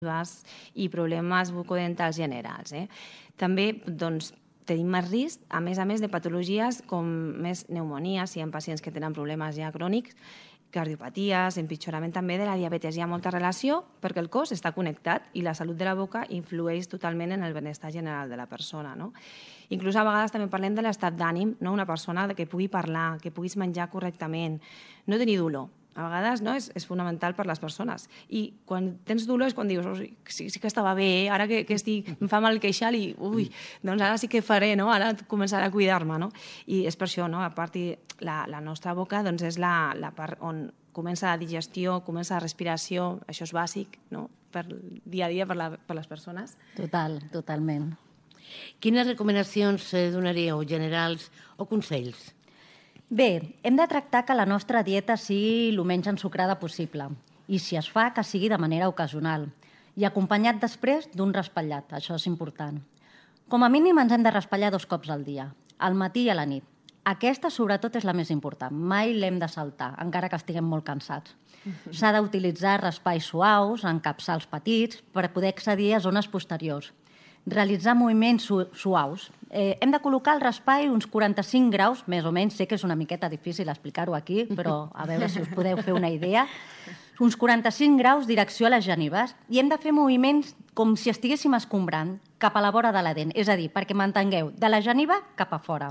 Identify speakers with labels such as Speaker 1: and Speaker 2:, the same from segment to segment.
Speaker 1: i problemes bucodentals generals. També tenim més risc, a més de patologies com més pneumonies, si hi ha pacients que tenen problemes ja crònics, cardiopaties, empitjorament també de la diabetes. Hi ha molta relació perquè el cos està connectat i la salut de la boca influeix totalment en el benestar general de la persona. Inclús a vegades també parlem de l'estat d'ànim, una persona que pugui parlar, que puguis menjar correctament, no tenir dolor. A vegades és fonamental per a les persones. I quan tens dolor és quan dius sí que estava bé, ara que em fa mal el queixal i doncs ara sí que faré, ara començaré a cuidar-me. I és per això, a part, la nostra boca és la part on comença la digestió, comença la respiració, això és bàsic per dia a dia per a les persones.
Speaker 2: Totalment.
Speaker 3: Quines recomanacions donaríeu, generals o consells?
Speaker 2: Bé, hem de tractar que la nostra dieta sigui el menys ensucrada possible i, si es fa, que sigui de manera ocasional i acompanyat després d'un raspallat, això és important. Com a mínim ens hem de raspallar 2 cops al dia, al matí i a la nit. Aquesta, sobretot, és la més important. Mai l'hem de saltar, encara que estiguem molt cansats. S'ha d'utilitzar raspalls suaus, encapçals petits, per poder accedir a zones posteriors. Realitzar moviments suaus. Hem de col·locar el raspall uns 45 graus, més o menys, sé que és una miqueta difícil explicar-ho aquí, però a veure si us podeu fer una idea. Uns 45 graus direcció a les genives i hem de fer moviments com si estiguéssim escombrant cap a la vora de la dent, és a dir, perquè m'entengueu, de la geniva cap a fora.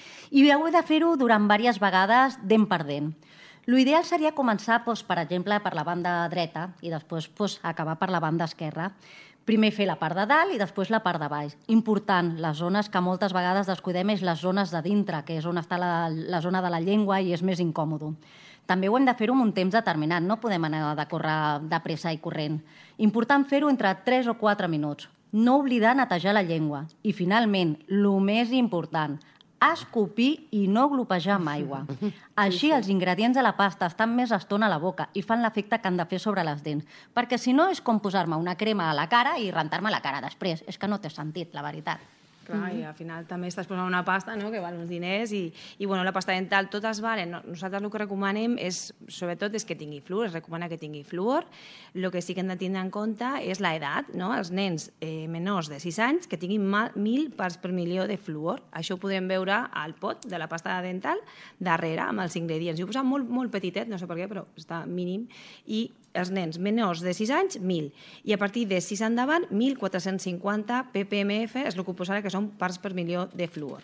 Speaker 2: I heu de fer-ho durant diverses vegades dent per dent. L'ideal seria començar, per exemple, per la banda dreta i després acabar per la banda esquerra. Primer fer la part de dalt i després la part de baix. Important, les zones que moltes vegades descuidem és les zones de dintre, que és on està la zona de la llengua i és més incòmode. També ho hem de fer-ho en un temps determinat, no podem anar de córrer de pressa i corrent. Important fer-ho entre 3 o 4 minuts. No oblidar netejar la llengua. I finalment, el més important, escopir i no glopejar amb aigua. Així els ingredients de la pasta estan més estona a la boca i fan l'efecte que han de fer sobre les dents. Perquè si no és com posar-me una crema a la cara i rentar-me la cara després. És que no té sentit, la veritat.
Speaker 1: Clar, i al final també estàs posant una pasta que val uns diners i la pasta dental totes valen. Nosaltres el que recomanem sobretot és que tingui fluor, es recomana que tingui fluor. El que sí que hem de tindre en compte és l'edat, els nens menors de 6 anys que tinguin 1.000 parts per milió de fluor. Això ho podem veure al pot de la pasta dental darrere amb els ingredients. Jo ho he posat molt petitet, no sé per què, però està mínim. I els nens menors de 6 anys, 1.000. I a partir de 6 endavant, 1.450 ppmf és el que posarà que són parts per milió de fluor.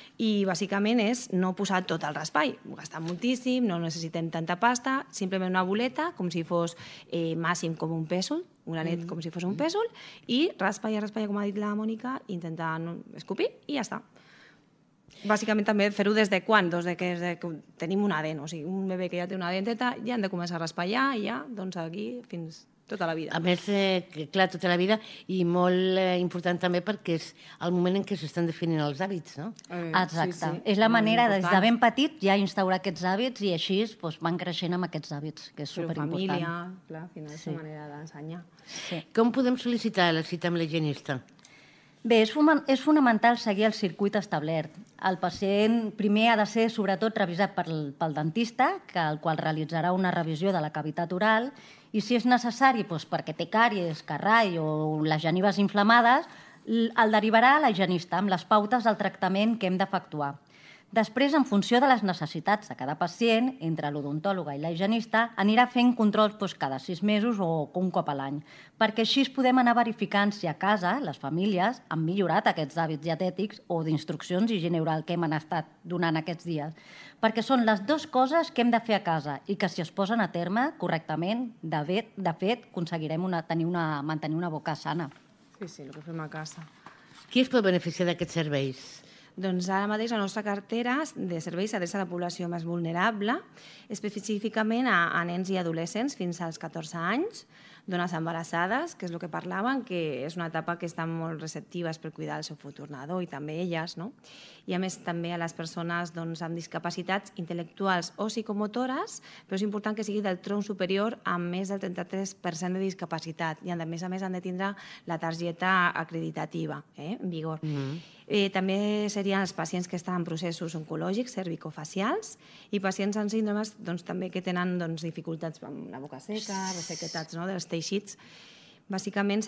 Speaker 1: I bàsicament és no posar tot el raspall, gastar moltíssim, no necessitem tanta pasta, simplement una boleta, com si fos màxim com un pèsol, un granet com si fos un pèsol, i raspalla, com ha dit la Mònica, intentar escopir i ja està. Bàsicament també fer-ho des de quan? Des que tenim una dent, o sigui, un bebè que ja té una denteta ja hem de començar a raspallar i ja, doncs aquí, fins tota la vida.
Speaker 3: A més, clar, tota la vida, i molt important també perquè és el moment en què s'estan definint els hàbits, no?
Speaker 2: Exacte. És la manera, des de ben petit, ja instaurar aquests hàbits i així van creixent amb aquests hàbits, que és superimportant.
Speaker 1: Però família, clar, al final és una manera d'ensenyar.
Speaker 3: Com podem sol·licitar la cita amb l'higienista?
Speaker 2: Bé, és fonamental seguir el circuit establert. El pacient primer ha de ser, sobretot, revisat pel dentista, el qual realitzarà una revisió de la cavitat oral, i si és necessari, perquè té càries, carrai o les genives inflamades, el derivarà a l'higienista amb les pautes del tractament que hem d'efectuar. Després, en funció de les necessitats de cada pacient, entre l'odontòloga i la higienista, anirà fent controls cada 6 mesos o un cop a l'any, perquè així podem anar verificant si a casa les famílies han millorat aquests hàbits dietètics o d'instruccions d'higiene oral que hem estat donant aquests dies. Perquè són les 2 coses que hem de fer a casa i que si es posen a terme correctament, de fet, aconseguirem mantenir una boca sana.
Speaker 1: Sí, el que fem a casa.
Speaker 3: Qui es pot beneficiar d'aquests serveis?
Speaker 1: Doncs ara mateix la nostra cartera de serveis s'adreça a la població més vulnerable, específicament a nens i adolescents fins als 14 anys, dones embarassades, que és el que parlaven, que és una etapa que estan molt receptives per cuidar el seu futur nadó i també elles, no? I a més també a les persones amb discapacitats intel·lectuals o psicomotores, però és important que sigui del tronc superior amb més del 33% de discapacitat i a més han de tindre la targeta acreditativa en vigor. També serien els pacients que estan en processos oncològics, cervicofacials, i pacients amb síndromes també que tenen dificultats amb la boca seca, ressequetats dels teixits. Bàsicament